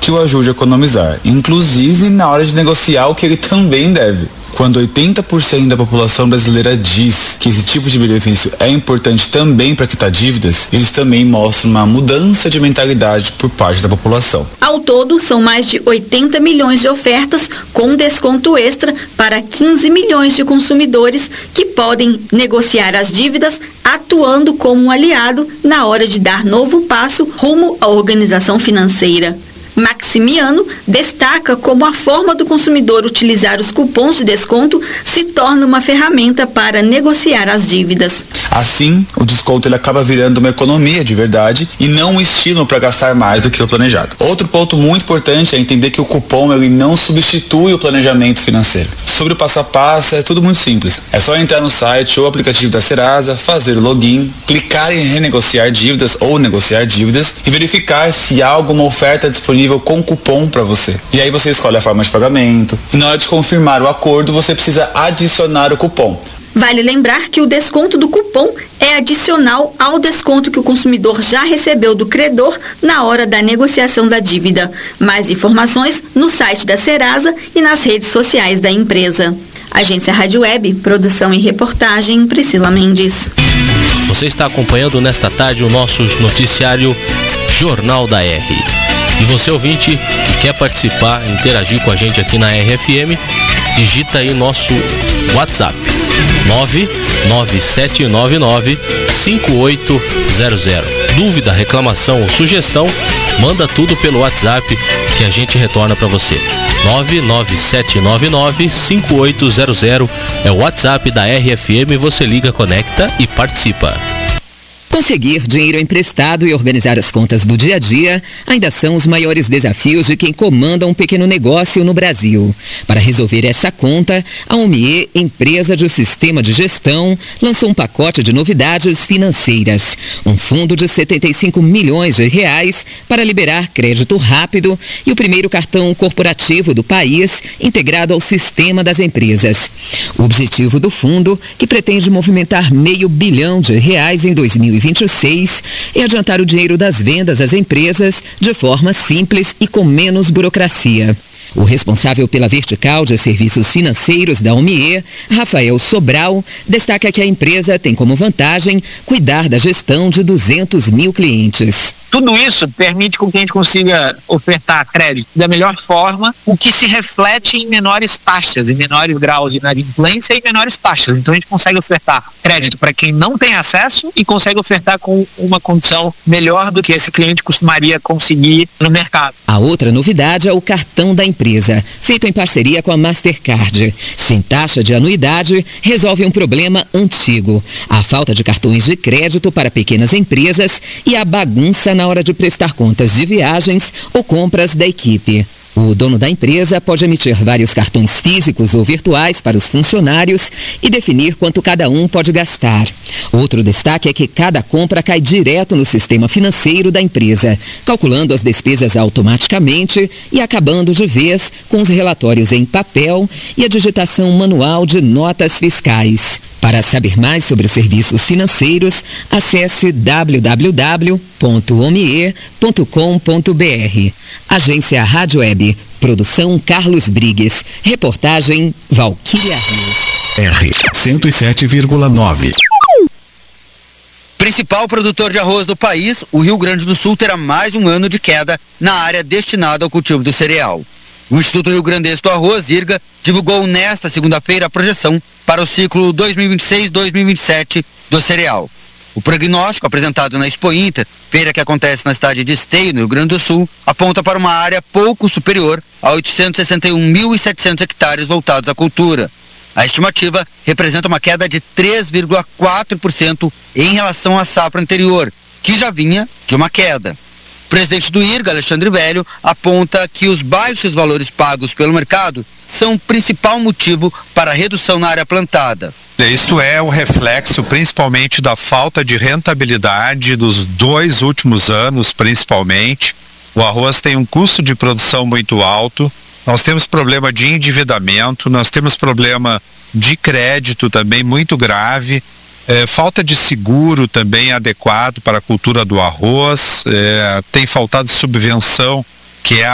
que o ajude a economizar, inclusive na hora de negociar o que ele também deve. Quando 80% da população brasileira diz que esse tipo de benefício é importante também para quitar dívidas, isso também mostra uma mudança de mentalidade por parte da população. Ao todo, são mais de 80 milhões de ofertas com desconto extra para 15 milhões de consumidores que podem negociar as dívidas atuando como um aliado na hora de dar novo passo rumo à organização financeira. Maximiano destaca como a forma do consumidor utilizar os cupons de desconto se torna uma ferramenta para negociar as dívidas. Assim, o desconto ele acaba virando uma economia de verdade e não um estímulo para gastar mais do que o planejado. Outro ponto muito importante é entender que o cupom ele não substitui o planejamento financeiro. Sobre o passo a passo é tudo muito simples. É só entrar no site ou aplicativo da Serasa, fazer o login, clicar em renegociar dívidas ou negociar dívidas e verificar se há alguma oferta disponível com cupom para você. E aí você escolhe a forma de pagamento e na hora de confirmar o acordo você precisa adicionar o cupom. Vale lembrar que o desconto do cupom é adicional ao desconto que o consumidor já recebeu do credor na hora da negociação da dívida. Mais informações no site da Serasa e nas redes sociais da empresa. Agência Rádio Web, produção e reportagem, Priscila Mendes. Você está acompanhando nesta tarde o nosso noticiário Jornal da R. E você, ouvinte, que quer participar, interagir com a gente aqui na RFM, digita aí nosso WhatsApp, 99799-5800. Dúvida, reclamação ou sugestão, manda tudo pelo WhatsApp que a gente retorna para você. 99799-5800 é o WhatsApp da RFM, você liga, conecta e participa. Conseguir dinheiro emprestado e organizar as contas do dia a dia ainda são os maiores desafios de quem comanda um pequeno negócio no Brasil. Para resolver essa conta, a OMIE, empresa de sistema de gestão, lançou um pacote de novidades financeiras. Um fundo de 75 milhões de reais para liberar crédito rápido e o primeiro cartão corporativo do país integrado ao sistema das empresas. O objetivo do fundo, que pretende movimentar R$500 bilhão em 2026, é adiantar o dinheiro das vendas às empresas de forma simples e com menos burocracia. O responsável pela vertical de serviços financeiros da OMIE, Rafael Sobral, destaca que a empresa tem como vantagem cuidar da gestão de 200 mil clientes. Tudo isso permite com que a gente consiga ofertar crédito da melhor forma, o que se reflete em menores taxas, em menores graus de inadimplência e menores taxas. Então a gente consegue ofertar crédito para quem não tem acesso e consegue ofertar com uma condição melhor do que esse cliente costumaria conseguir no mercado. A outra novidade é o cartão da empresa, feito em parceria com a Mastercard. Sem taxa de anuidade, resolve um problema antigo: a falta de cartões de crédito para pequenas empresas e a bagunça na hora de prestar contas de viagens ou compras da equipe. O dono da empresa pode emitir vários cartões físicos ou virtuais para os funcionários e definir quanto cada um pode gastar. Outro destaque é que cada compra cai direto no sistema financeiro da empresa, calculando as despesas automaticamente e acabando de vez com os relatórios em papel e a digitação manual de notas fiscais. Para saber mais sobre serviços financeiros, acesse www.omie.com.br. Agência Rádio Web, produção Carlos Brigues, reportagem Valquíria Rios. R 107,9. Principal produtor de arroz do país, o Rio Grande do Sul terá mais um ano de queda na área destinada ao cultivo do cereal. O Instituto Rio Grandense do Arroz, IRGA, divulgou nesta segunda-feira a projeção para o ciclo 2026-2027 do cereal. O prognóstico apresentado na Expo Inter, feira que acontece na cidade de Esteio, no Rio Grande do Sul, aponta para uma área pouco superior a 861.700 hectares voltados à cultura. A estimativa representa uma queda de 3,4% em relação à safra anterior, que já vinha de uma queda. O presidente do IRGA, Alexandre Velho, aponta que os baixos valores pagos pelo mercado são o principal motivo para a redução na área plantada. Isto é o reflexo principalmente da falta de rentabilidade dos 2 últimos anos, principalmente. O arroz tem um custo de produção muito alto, nós temos problema de endividamento, nós temos problema de crédito também muito grave, falta de seguro também adequado para a cultura do arroz, tem faltado subvenção, que é